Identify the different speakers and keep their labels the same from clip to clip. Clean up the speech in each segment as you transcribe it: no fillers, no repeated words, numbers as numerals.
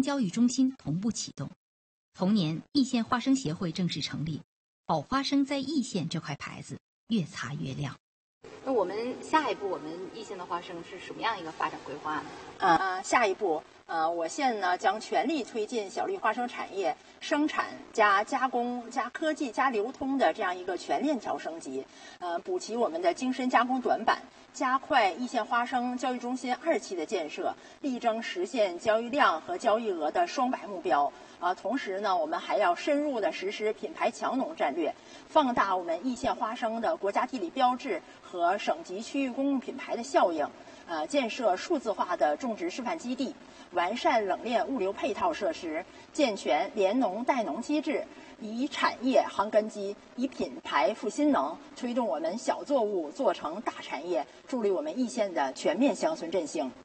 Speaker 1: 教育中心同步启动。同年，易县花生协会正式成立，保花生在易县这块牌子越擦越亮。
Speaker 2: 那我们下一步，我们易县的花生是什么样一个发展规划
Speaker 3: 呢？下一步，我县呢将全力推进小粒花生产业生产加加工加科技加流通的这样一个全链条升级，补齐我们的精深加工短板，加快易县花生教育中心2期的建设，力争实现交易量和交易额的双百目标。同时呢，我们还要深入的实施品牌强农战略，放大我们易县花生的国家地理标志和省级区域公共品牌的效应，建设数字化的种植示范基地，完善冷链物流配套设施，健全联农带农机制，以产业夯根基，以品牌赋新能，推动我们小作物做成大产业，助力我们易县的全面乡村振兴。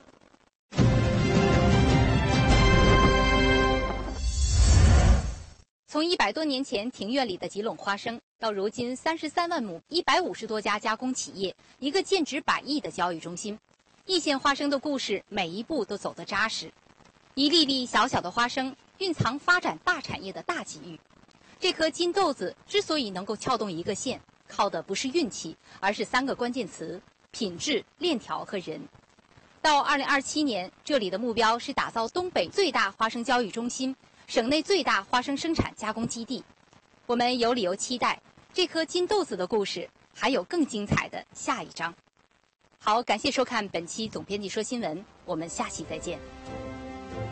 Speaker 1: 从100多年前庭院里的几垄花生，到如今33万亩、150多家加工企业，一个建值100亿的教育中心，易县花生的故事每一步都走得扎实。一粒粒小小的花生，蕴藏发展大产业的大机遇。这颗金豆子之所以能够撬动一个县，靠的不是运气，而是3个关键词：品质、链条和人。到2027年，这里的目标是打造东北最大花生教育中心，省内最大花生生产加工基地。我们有理由期待这颗金豆子的故事还有更精彩的下一章。好，感谢收看本期总编辑说新闻，我们下期再见。